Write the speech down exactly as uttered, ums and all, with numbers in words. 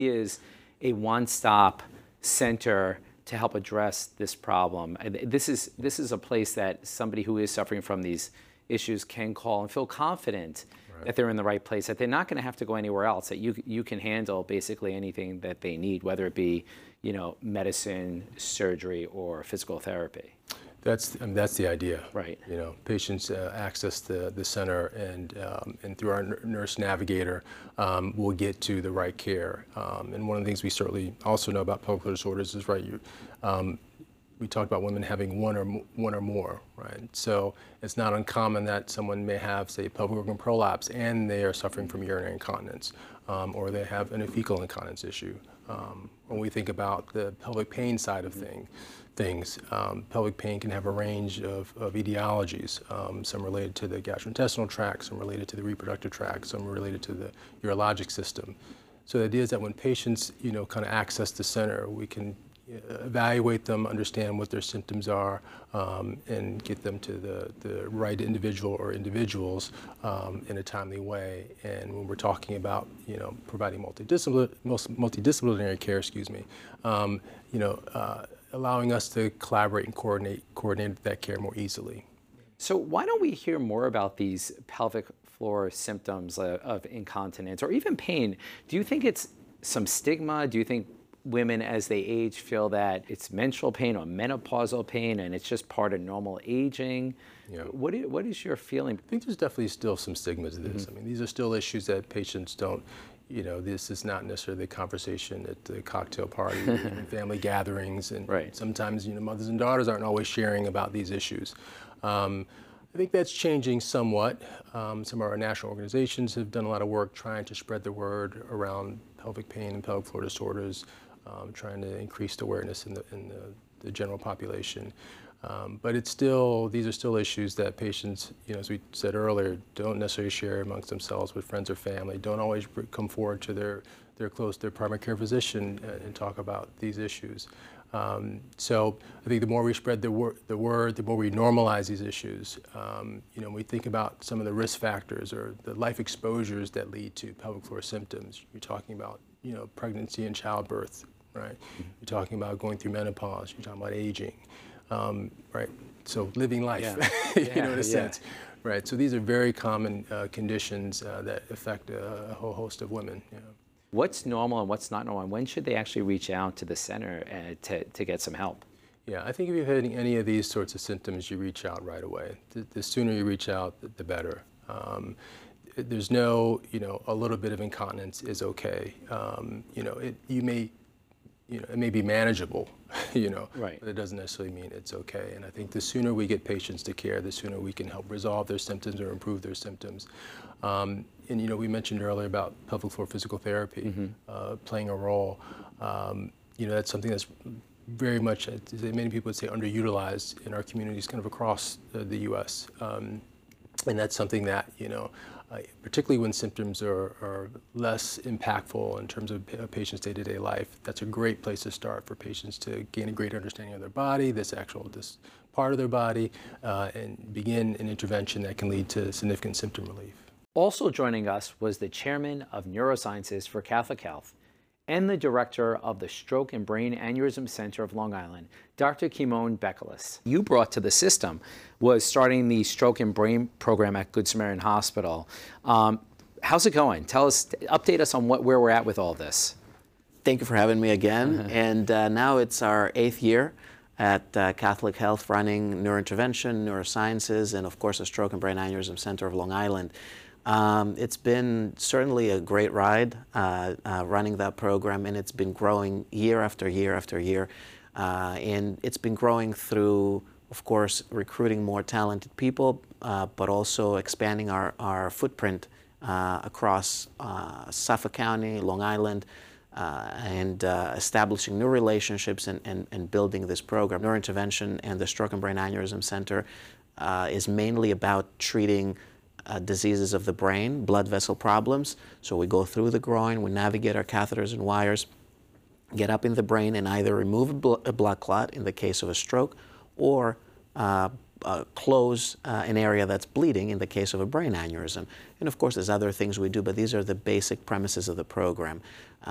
is a one-stop center to help address this problem. This is, this is a place that somebody who is suffering from these issues can call and feel confident right. that they're in the right place, that they're not going to have to go anywhere else, that you, you can handle basically anything that they need, whether it be, you know, medicine, surgery, or physical therapy. That's I mean, that's the idea, right? You know, patients uh, access the the center, and um, and through our nurse navigator, um, we'll get to the right care. Um, and one of the things we certainly also know about pelvic floor disorders is right. You, um, we talked about women having one or mo one or more, right? So it's not uncommon that someone may have, say, pelvic organ prolapse, and they are suffering from urinary incontinence, um, or they have an fecal incontinence issue. Um, when we think about the pelvic pain side of thing, things, um, pelvic pain can have a range of, of etiologies, um, some related to the gastrointestinal tract, some related to the reproductive tract, some related to the urologic system. So the idea is that when patients, you know, kind of access the center, we can evaluate them, understand what their symptoms are, um, and get them to the, the right individual or individuals um, in a timely way. And when we're talking about, you know, providing multidisciplinary, multidisciplinary care, excuse me, um, you know, uh, allowing us to collaborate and coordinate, coordinate that care more easily. So why don't we hear more about these pelvic floor symptoms of, of incontinence or even pain? Do you think it's some stigma? Do you think women as they age feel that it's menstrual pain or menopausal pain and it's just part of normal aging? Yeah. What, is, what is your feeling? I think there's definitely still some stigma to this. Mm-hmm. I mean, these are still issues that patients don't, you know, this is not necessarily the conversation at the cocktail party and family gatherings. And right. sometimes, you know, mothers and daughters aren't always sharing about these issues. Um, I think that's changing somewhat. Um, some of our national organizations have done a lot of work trying to spread the word around pelvic pain and pelvic floor disorders, um, trying to increase the awareness in the, in the, the general population. Um, but it's still, these are still issues that patients, you know, as we said earlier, don't necessarily share amongst themselves with friends or family, don't always come forward to their, their close, their primary care physician and, and talk about these issues. Um, so I think the more we spread the, wor the word, the more we normalize these issues. Um, you know, when we think about some of the risk factors or the life exposures that lead to pelvic floor symptoms, you're talking about, you know, pregnancy and childbirth, right? Mm-hmm. You're talking about going through menopause, you're talking about aging. Um, right, so living life, yeah. you yeah, know, in a yeah. sense, right? So these are very common uh, conditions uh, that affect a, a whole host of women. You know. What's normal and what's not normal? And when should they actually reach out to the center uh, to, to get some help? Yeah, I think if you're having any of these sorts of symptoms, you reach out right away. The, the sooner you reach out, the, the better. Um, there's no, you know, a little bit of incontinence is okay. Um, you know, it, you may, you know, it may be manageable, you know, right. but it doesn't necessarily mean it's okay. And I think the sooner we get patients to care, the sooner we can help resolve their symptoms or improve their symptoms. Um, and, you know, we mentioned earlier about pelvic floor physical therapy mm-hmm. uh, playing a role. Um, you know, that's something that's very much, many people would say, underutilized in our communities kind of across the, the U S Um, and that's something that, you know, Uh, particularly when symptoms are, are less impactful in terms of a patient's day-to-day life, that's a great place to start for patients to gain a greater understanding of their body, this actual this part of their body, uh, and begin an intervention that can lead to significant symptom relief. Also joining us was the chairman of neurosciences for Catholic Health and the director of the Stroke and Brain Aneurysm Center of Long Island, Doctor Kimon Bekeles. You brought to the system was starting the Stroke and Brain program at Good Samaritan Hospital. Um, how's it going? Tell us, update us on what, where we're at with all this. Thank you for having me again. Uh-huh. And uh, now it's our eighth year at uh, Catholic Health running neurointervention, neurosciences, and of course the Stroke and Brain Aneurysm Center of Long Island. Um, it's been certainly a great ride uh, uh, running that program, and it's been growing year after year after year. Uh, and it's been growing through, of course, recruiting more talented people, uh, but also expanding our, our footprint uh, across uh, Suffolk County, Long Island, uh, and uh, establishing new relationships and, and, and building this program. Neurointervention and the Stroke and Brain Aneurysm Center uh, is mainly about treating Uh, diseases of the brain, blood vessel problems. So we go through the groin, we navigate our catheters and wires, get up in the brain and either remove a, bl a blood clot in the case of a stroke, or uh, uh, close uh, an area that's bleeding in the case of a brain aneurysm. And of course there's other things we do, but these are the basic premises of the program.